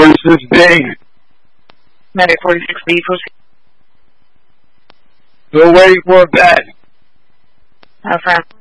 46 B. Medic 46B, proceed. Still waiting for a bed. Affirm.